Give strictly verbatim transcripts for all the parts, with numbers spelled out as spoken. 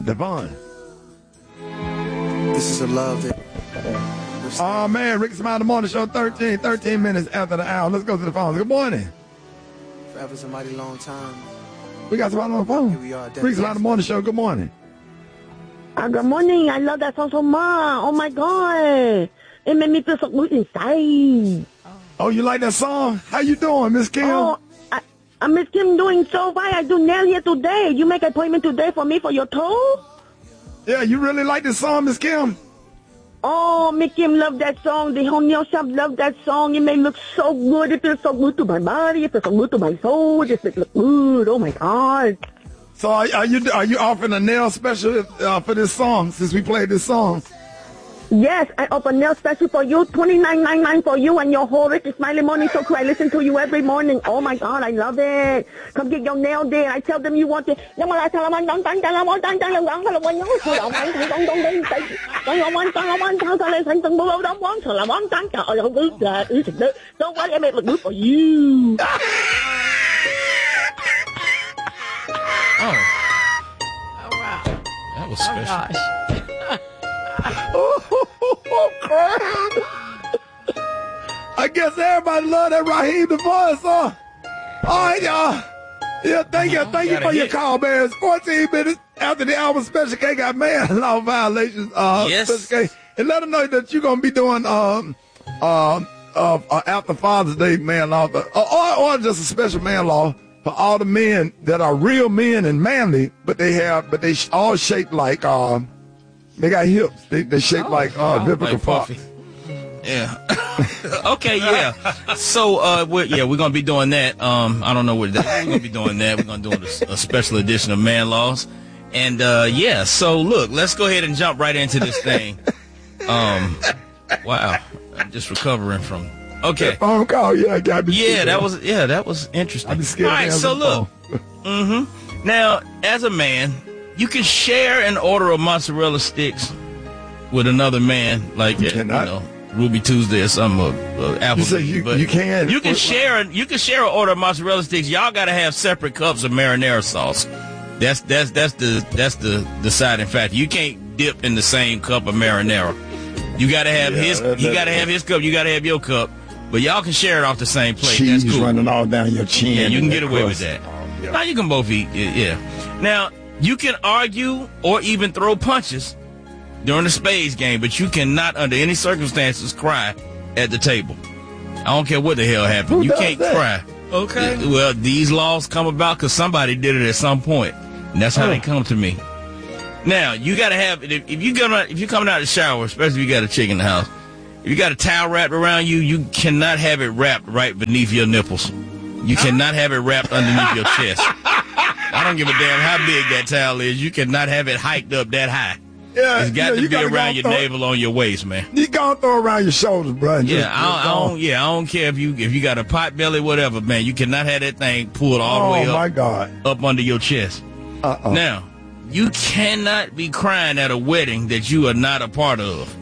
Devon. This is a love that... Oh, man, Rickey Smiley the Morning Show, thirteen, thirteen minutes after the hour. Let's go to the phone. Good morning. Forever's a mighty long time. We got somebody on the phone. Here we are. Rickey Smiley the Morning Show, good morning. Uh, good morning. I love that song so much. Oh, my God. It made me feel so good inside. Oh, you like that song? How you doing, Miss Kim? Oh, I, I Miss Kim doing so fine. I do nail here today. You make an appointment today for me for your toe? Yeah, you really like this song, Miss Kim? Oh, Miss Kim love that song. The whole nail shop love that song. It may look so good. It feels so good to my body. It feels so good to my soul. It just look good. Oh, my God. So are, are you are you offering a nail special uh, for this song since we played this song? Yes, I open nail special for you, twenty-nine ninety-nine for you and your whole Rickey Smiley Morning Show crew. I listen to you every morning. Oh, my God, I love it. Come get your nail done. I tell them you want it. Oh, my don't worry, I make it good for you. Oh. Oh, wow. That was special. Oh, gosh. Oh, oh, crap. I guess everybody love that Raheem DeVos song. All right, y'all. Yeah, thank you. Thank you for your call, man. It's fourteen minutes after the album Special K got man law violations. Uh, yes. Special K. And let them know that you're going to be doing um, um, uh, uh, after Father's Day man law, uh, or, or just a special man law for all the men that are real men and manly, but they have, but they all shaped like, um, they got hips. They they shaped oh, like uh, biblical like Puffy. Yeah. Okay. Yeah. So, uh, we're, yeah, we're gonna be doing that. Um, I don't know what that. We're gonna be doing that. We're gonna do a, a special edition of Man Laws, and uh, yeah. So, look, let's go ahead and jump right into this thing. Um, wow, I'm just recovering from. Okay. That phone call, yeah, got me. Yeah, that was yeah, that was interesting. I'd be scared. All right, so look. Mm-hmm. Now, as a man, you can share an order of mozzarella sticks with another man, like you at, you cannot. know, Ruby Tuesday or something, or, or Applebee's. You, say you, but you can. You can share. You can share an order of mozzarella sticks. Y'all got to have separate cups of marinara sauce. That's that's that's the that's the deciding factor. You can't dip in the same cup of marinara. You got to have Yeah, his. that- You that- got to have his cup. You got to have your cup. But y'all can share it off the same plate. Cheese That's cool. running all down your chin. Yeah, you can and get that away with crust. that. Oh, yeah. Now you can both eat. Yeah, yeah. Now you can argue or even throw punches during the spades game, but you cannot, under any circumstances, cry at the table. I don't care what the hell happened. Who you does can't that? cry. Okay. Yeah, well, these laws come about because somebody did it at some point, and that's how Oh. they come to me. Now you got to have if, if you come out, if you're coming out of the shower, especially if you got a chick in the house. If you got a towel wrapped around you, you cannot have it wrapped right beneath your nipples. You cannot have it wrapped underneath your chest. I don't give a damn how big that towel is. You cannot have it hiked up that high. Yeah, It's got yeah, to you be gotta go around your throw- navel on your waist, man. You gonna throw around your shoulders, bro. and Yeah, just- I don't, just I go. don't. Yeah, I don't care if you if you got a pot belly, whatever, man. You cannot have that thing pulled all the Oh way my up God. up under your chest. Uh-uh. Now, you cannot be crying at a wedding that you are not a part of.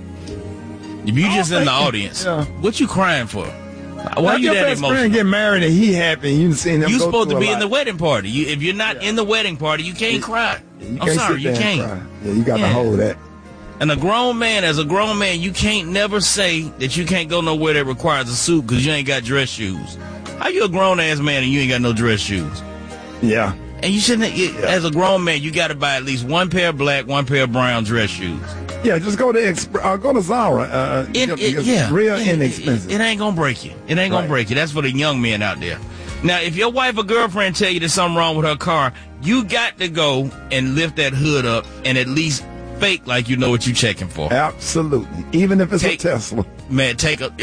If you just in the think- audience, yeah. what you crying for? Why Like you your that best emotional? friend get married and he happy and you seen him You go supposed to through be a in the lot. wedding party. You, if you're not in the wedding party, you can't cry. Yeah, you I'm can't sorry, sit you there and can't. cry. Yeah, you got Yeah. to hold that. And a grown man, as a grown man, you can't never say that you can't go nowhere that requires a suit because you ain't got dress shoes. How you a grown ass man and you ain't got no dress shoes? Yeah. And you shouldn't. It, As a grown man, you got to buy at least one pair of black, one pair of brown dress shoes. Yeah, just go to Exp- uh, go to Zara. Uh, It, it's it, yeah, real it, inexpensive. It, it ain't gonna break you. It ain't gonna Right. break you. That's for the young men out there. Now, if your wife or girlfriend tell you there's something wrong with her car, you got to go and lift that hood up and at least fake like you know what you're checking for. Absolutely. Even if it's Take- a Tesla. Man, take a.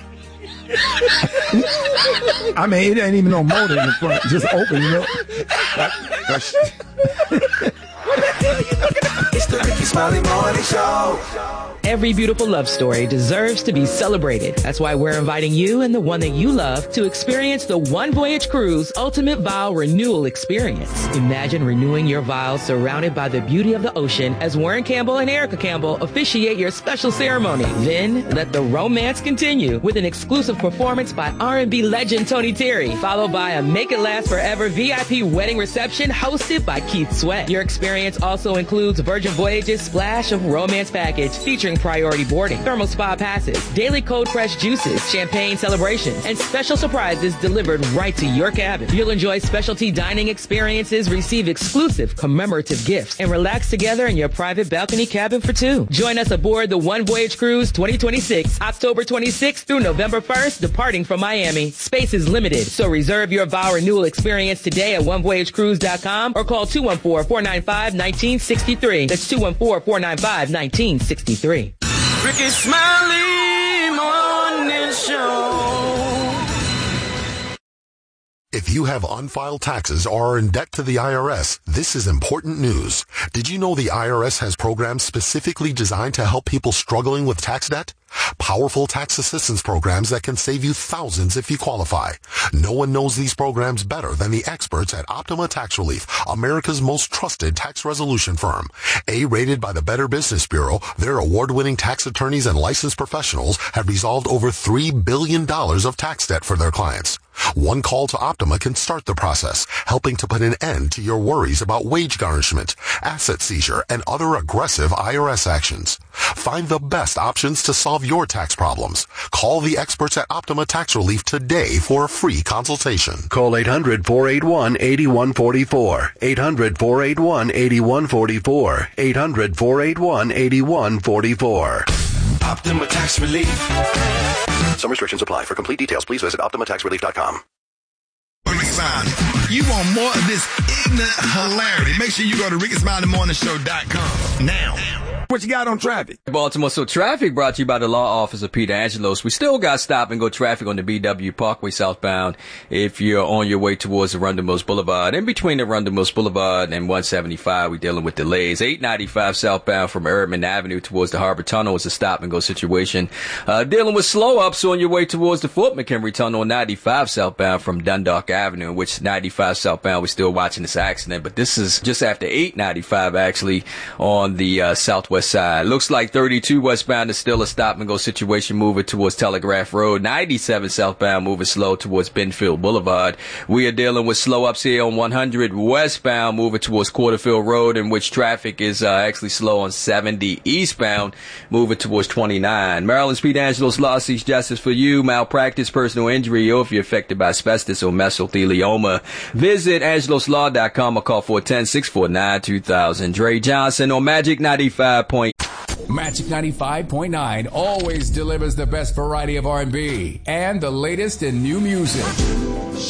I mean, it ain't even no motor in the front. Just open it up. That- that's- It's the Rickey Smiley Morning Show. Every beautiful love story deserves to be celebrated. That's why we're inviting you and the one that you love to experience the One Voyage Cruise Ultimate Vow Renewal Experience. Imagine renewing your vows surrounded by the beauty of the ocean as Warren Campbell and Erica Campbell officiate your special ceremony. Then let the romance continue with an exclusive performance by R and B legend Tony Terry, followed by a Make It Last Forever V I P wedding reception hosted by Keith Sweat. Your experience also includes Virgin Voyage's Splash of Romance package featuring priority boarding, thermal spa passes, daily cold pressed juices, champagne celebrations, and special surprises delivered right to your cabin. You'll enjoy specialty dining experiences, receive exclusive commemorative gifts, and relax together in your private balcony cabin for two. Join us aboard the One Voyage Cruise twenty twenty-six, October twenty-sixth through November first, departing from Miami. Space is limited, so reserve your vow renewal experience today at one voyage cruise dot com or call two one four, four nine five, one nine six three. That's two one four, four nine five, one nine six three. Ricky Smiley Morning Show. If you have unfiled taxes or are in debt to the I R S, this is important news. Did you know the I R S has programs specifically designed to help people struggling with tax debt? Powerful tax assistance programs that can save you thousands if you qualify. No one knows these programs better than the experts at Optima Tax Relief, America's most trusted tax resolution firm. A-rated by the Better Business Bureau, their award-winning tax attorneys and licensed professionals have resolved over three billion dollars of tax debt for their clients. One call to Optima can start the process, helping to put an end to your worries about wage garnishment, asset seizure, and other aggressive I R S actions. Find the best options to solve your tax problems. Call the experts at Optima Tax Relief today for a free consultation. Call eight hundred, four eight one, eight one four four. eight hundred, four eight one, eight one four four. eight hundred, four eight one, eight one four four. Optima Tax Relief. Some restrictions apply. For complete details, please visit optima tax relief dot com. You want more of this ignorant hilarity? Make sure you go to ricky smiley morning show dot com now. What you got on traffic? Baltimore. So traffic brought to you by the law office of Peter Angelos. We still got stop and go traffic on the B W Parkway southbound if you're on your way towards the Arundel Mills Boulevard. In between the Arundel Mills Boulevard and one seventy-five, we're dealing with delays. eight ninety-five southbound from Erdman Avenue towards the Harbor Tunnel is a stop and go situation. Uh, dealing with slow ups on your way towards the Fort McHenry Tunnel, ninety-five southbound from Dundalk Avenue, in which ninety-five southbound, we're still watching this accident, but this is just after eight ninety-five actually on the uh, southwest side. Looks like thirty-two westbound is still a stop and go situation moving towards Telegraph Road. ninety-seven southbound moving slow towards Benfield Boulevard. We are dealing with slow ups here on one hundred westbound moving towards Quarterfield Road, in which traffic is uh, actually slow on seventy eastbound moving towards twenty-nine. Maryland's Pete Angelos Law seeks justice for you. Malpractice, personal injury, or if you're affected by asbestos or mesothelioma. Visit angelos law dot com or call four one zero, six four nine, two thousand. Dre Johnson on Magic ninety-five point nine. Magic ninety-five point nine always delivers the best variety of R and B and the latest in new music.